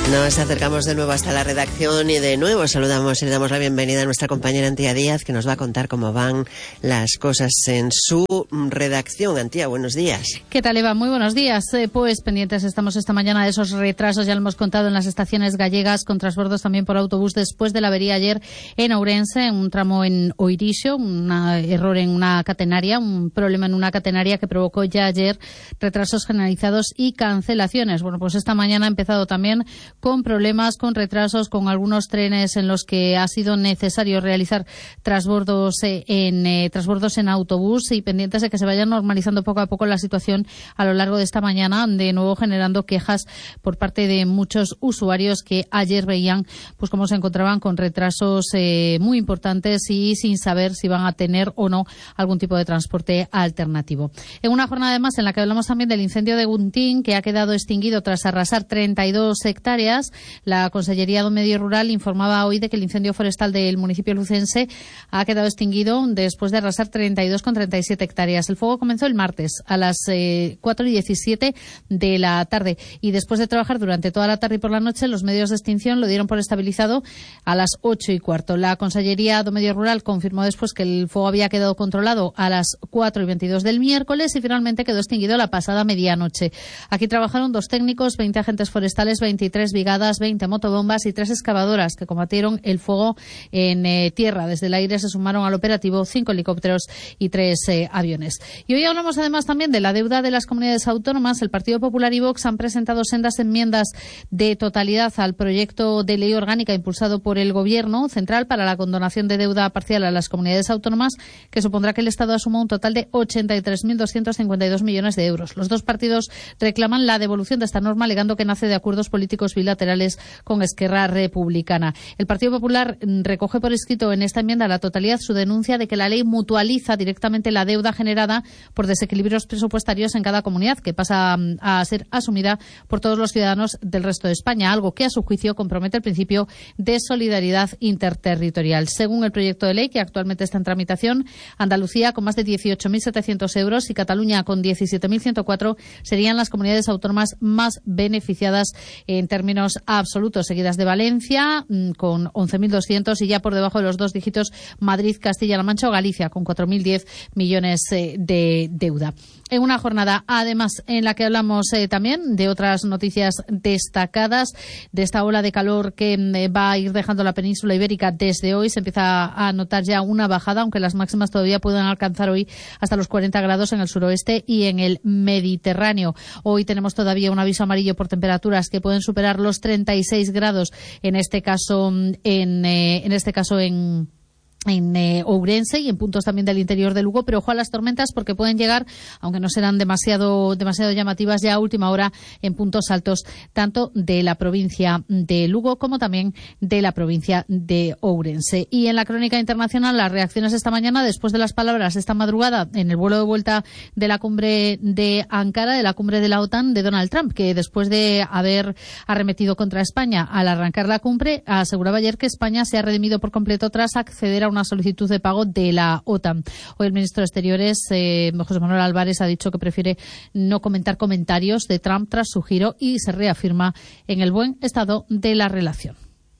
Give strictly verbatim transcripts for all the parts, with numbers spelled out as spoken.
Nos acercamos de nuevo hasta la redacción y de nuevo saludamos y le damos la bienvenida a nuestra compañera Antía Díaz, que nos va a contar cómo van las cosas en su redacción. Antía, buenos días. ¿Qué tal, Eva? Muy buenos días. Eh, pues pendientes estamos esta mañana de esos retrasos, ya lo hemos contado, en las estaciones gallegas, con transbordos también por autobús después de la avería ayer en Ourense, en un tramo en Oirixo, un error en una catenaria, un problema en una catenaria que provocó ya ayer retrasos generalizados y cancelaciones. Bueno, pues esta mañana ha empezado también con problemas, con retrasos, con algunos trenes en los que ha sido necesario realizar transbordos en eh, transbordos en autobús, y pendientes de que se vaya normalizando poco a poco la situación a lo largo de esta mañana, de nuevo generando quejas por parte de muchos usuarios que ayer veían pues cómo se encontraban con retrasos eh, muy importantes y sin saber si van a tener o no algún tipo de transporte alternativo. En una jornada además en la que hablamos también del incendio de Guntín, que ha quedado extinguido tras arrasar treinta y dos hectáreas. La Consellería de Medio Rural informaba hoy de que el incendio forestal del municipio lucense ha quedado extinguido después de arrasar treinta y dos coma treinta y siete hectáreas. El fuego comenzó el martes a las eh, cuatro y diecisiete de la tarde, y después de trabajar durante toda la tarde y por la noche, los medios de extinción lo dieron por estabilizado a las ocho y cuarto. La Consellería de Medio Rural confirmó después que el fuego había quedado controlado a las cuatro y veintidós del miércoles y finalmente quedó extinguido la pasada medianoche. Aquí trabajaron dos técnicos, veinte agentes forestales, veintitrés brigadas, veinte motobombas y tres excavadoras que combatieron el fuego en eh, tierra. Desde el aire se sumaron al operativo cinco helicópteros y tres eh, aviones. Y hoy hablamos además también de la deuda de las comunidades autónomas. El Partido Popular y Vox han presentado sendas enmiendas de totalidad al proyecto de ley orgánica impulsado por el Gobierno central para la condonación de deuda parcial a las comunidades autónomas, que supondrá que el Estado asuma un total de ochenta y tres mil doscientos cincuenta y dos millones de euros. Los dos partidos reclaman la devolución de esta norma, alegando que nace de acuerdos políticos bilaterales con Esquerra Republicana. El Partido Popular recoge por escrito en esta enmienda a la totalidad su denuncia de que la ley mutualiza directamente la deuda generada por desequilibrios presupuestarios en cada comunidad, que pasa a ser asumida por todos los ciudadanos del resto de España, algo que a su juicio compromete el principio de solidaridad interterritorial. Según el proyecto de ley que actualmente está en tramitación, Andalucía, con más de dieciocho mil setecientos euros, y Cataluña, con diecisiete mil ciento cuatro, serían las comunidades autónomas más beneficiadas en términos absolutos, seguidas de Valencia con once mil doscientos, y ya por debajo de los dos dígitos Madrid, Castilla-La Mancha o Galicia, con cuatro mil diez millones eh, de deuda. En una jornada, además, en la que hablamos eh, también de otras noticias destacadas, de esta ola de calor que eh, va a ir dejando la península ibérica desde hoy. Se empieza a notar ya una bajada, aunque las máximas todavía pueden alcanzar hoy hasta los cuarenta grados en el suroeste y en el Mediterráneo. Hoy tenemos todavía un aviso amarillo por temperaturas que pueden superar los treinta y seis grados, en este caso en, eh, en este caso en en eh, Ourense y en puntos también del interior de Lugo, pero ojo a las tormentas, porque pueden llegar, aunque no serán demasiado demasiado llamativas, ya a última hora en puntos altos tanto de la provincia de Lugo como también de la provincia de Ourense. Y en la crónica internacional, las reacciones esta mañana después de las palabras esta madrugada en el vuelo de vuelta de la cumbre de Ankara, de la cumbre de la OTAN, de Donald Trump, que después de haber arremetido contra España al arrancar la cumbre, aseguraba ayer que España se ha redimido por completo tras acceder a una solicitud de pago de la OTAN. Hoy el ministro de Exteriores, eh, José Manuel Álvarez, ha dicho que prefiere no comentar comentarios de Trump tras su giro, y se reafirma en el buen estado de la relación.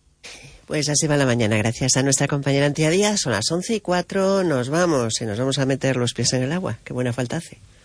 Pues así va la mañana, gracias a nuestra compañera Antía Díaz. Son las once y cuatro, nos vamos y nos vamos a meter los pies en el agua. Qué buena falta hace.